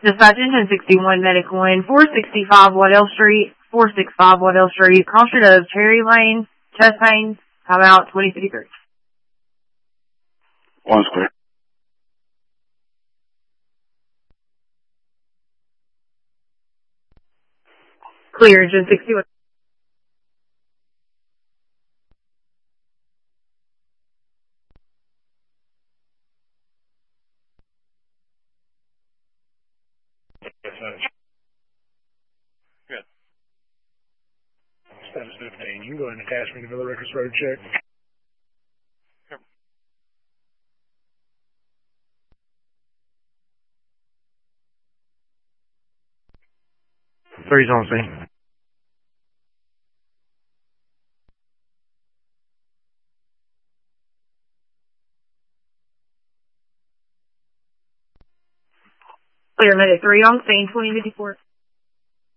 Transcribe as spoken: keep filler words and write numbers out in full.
Dispatch Engine sixty-one, Medic one, four sixty-five Waddell Street, four sixty-five Waddell Street, crossroad of Cherry Lane, chest pain, come out twenty fifty-three. One's clear. Clear, Engine sixty-one. Good. Status fifteen. You can go ahead and attach me to the records road check. Yep. Three's on scene. Clear, Medic three on scene, twenty fifty-four.